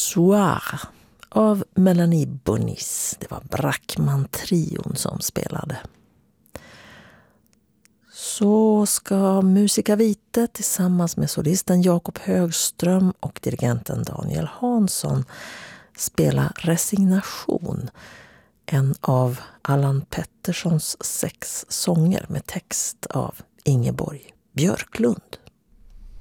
Soir av Melanie Bonis. Det var Brackman-trion som spelade. Så ska Musica Vitae tillsammans med solisten Jakob Högström och dirigenten Daniel Hansson spela Resignation, en av Allan Petterssons 6 sånger med text av Ingeborg Björklund.